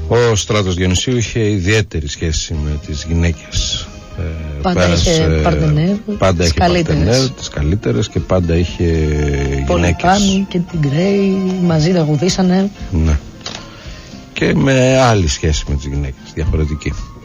Ο Στράτος Διονυσίου είχε ιδιαίτερη σχέση με τις γυναίκες. Πάντα είχε παρτενέρ, πάντα είχε παρτενέρ, τις καλύτερες, και πάντα είχε γυναίκες. Πολυπάνη και την Γκρέι μαζί τραγουδήσανε. Ναι. Και με άλλη σχέση με τις γυναίκες, διαφορετική.